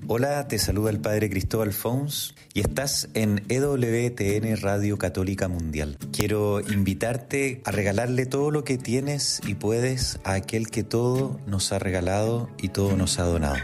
Hola, te saluda el Padre Cristóbal Fons y estás en EWTN Radio Católica Mundial. Quiero invitarte a regalarle todo lo que tienes y puedes a aquel que todo nos ha regalado y todo nos ha donado.